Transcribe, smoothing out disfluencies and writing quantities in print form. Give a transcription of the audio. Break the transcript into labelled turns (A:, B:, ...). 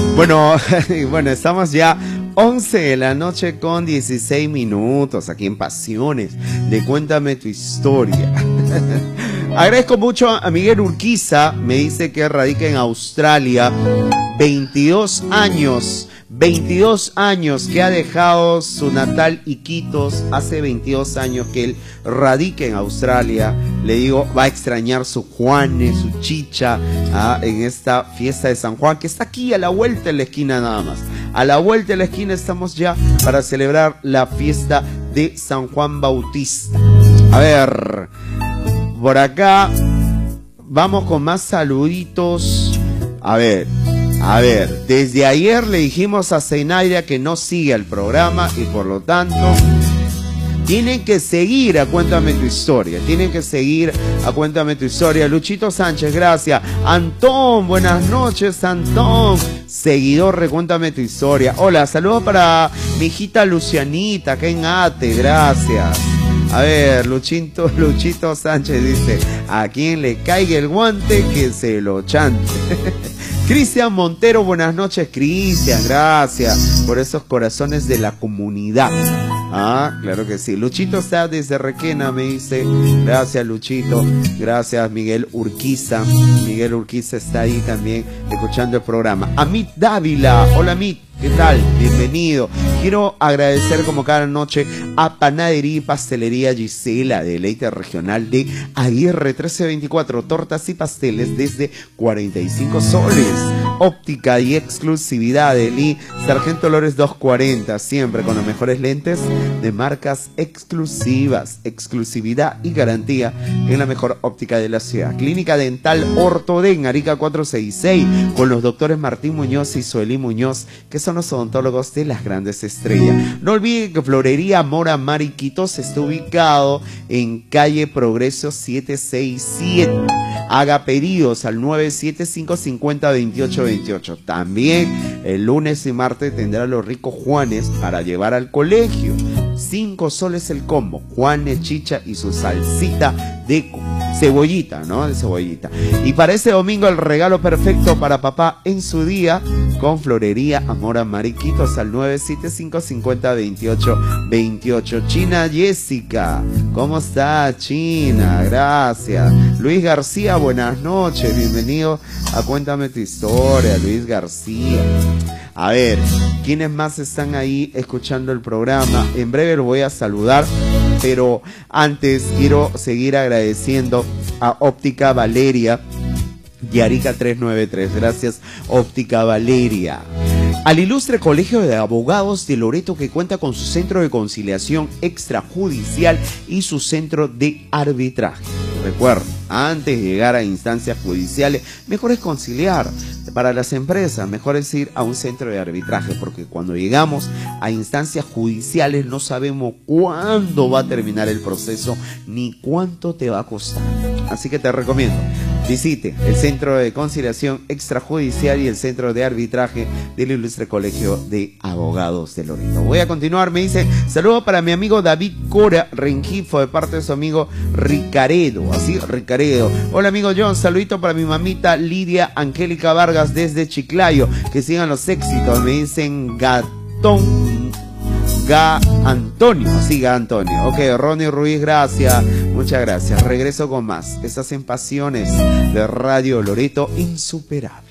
A: Bueno, bueno, estamos ya 11 de la noche con 16 minutos aquí en Pasiones de Cuéntame tu Historia. Agradezco mucho a Miguel Urquiza, me dice que radica en Australia, 22 años que ha dejado su natal Iquitos, hace 22 años que él radica en Australia. Le digo, va a extrañar su Juanes, su chicha, en esta fiesta de San Juan, que está aquí a la vuelta de la esquina nada más. A la vuelta de la esquina estamos ya para celebrar la fiesta de San Juan Bautista. A ver, por acá vamos con más saluditos. A ver, desde ayer le dijimos a Zenaida que no siga el programa y por lo tanto tienen que seguir a Cuéntame tu Historia. Tienen que seguir a Cuéntame tu Historia. Luchito Sánchez, gracias. Antón, buenas noches, Antón. Seguidor de Cuéntame tu Historia. Hola, saludos para mi hijita Lucianita, que en Ate, gracias. A ver, Luchito Sánchez dice, a quien le caiga el guante, que se lo chante. Cristian Montero, buenas noches, Cristian, gracias por esos corazones de la comunidad. Claro que sí. Luchito está desde Requena, me dice. Gracias, Luchito. Gracias, Miguel Urquiza. Miguel Urquiza está ahí también escuchando el programa. Amit Dávila, hola Amit. ¿Qué tal? Bienvenido. Quiero agradecer como cada noche a Panadería y Pastelería Gisela, de Deleite Regional de Aguirre 1324, tortas y pasteles desde 45 soles. Óptica y exclusividad de Lee, Sargento Lores 240, siempre con los mejores lentes de marcas exclusivas, exclusividad y garantía en la mejor óptica de la ciudad. Clínica Dental Ortoden, Arica 466, con los doctores Martín Muñoz y Soelí Muñoz, que son los odontólogos de las grandes estrellas. No olviden que Florería Mora Mariquitos está ubicado en calle Progreso 767. Haga pedidos al 975-50-2828. También el lunes y martes tendrá los ricos Juanes para llevar al colegio. 5 soles el combo, Juanes, chicha y su salsita de cebollita, ¿no? De cebollita. Y para ese domingo el regalo perfecto para papá en su día, con Florería Amora Mariquitos al 975-50-2828. China Jessica, ¿cómo está, China? Gracias. Luis García, buenas noches, bienvenido a Cuéntame tu Historia, Luis García. A ver, ¿quiénes más están ahí escuchando el programa? En breve lo voy a saludar, pero antes quiero seguir agradeciendo a Óptica Valeria de Arica 393. Gracias, Óptica Valeria. Al ilustre Colegio de Abogados de Loreto, que cuenta con su centro de conciliación extrajudicial y su centro de arbitraje. Recuerden, antes de llegar a instancias judiciales, mejor es conciliar. Para las empresas, mejor es ir a un centro de arbitraje, porque cuando llegamos a instancias judiciales no sabemos cuándo va a terminar el proceso ni cuánto te va a costar. Así que te recomiendo, visite el Centro de Conciliación Extrajudicial y el Centro de Arbitraje del Ilustre Colegio de Abogados de Loreto. Voy a continuar, me dice, saludo para mi amigo David Cora Rengifo, de parte de su amigo Ricaredo, así, Ricaredo. Hola amigo John, saludito para mi mamita Lidia Angélica Vargas desde Chiclayo, que sigan los éxitos, me dicen Antonio, siga Antonio. Ok, Ronnie Ruiz, gracias, muchas gracias. Regreso con más. Estás en Pasiones de Radio Loreto, insuperable.